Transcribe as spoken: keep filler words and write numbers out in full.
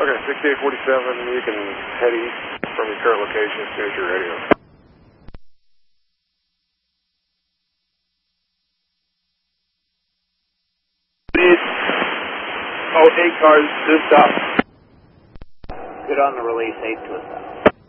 Okay, sixty-eight forty-seven, you can head east from your current location as soon as you're ready. Oh, eight cars, just stop. Good on the release, eight to a stop.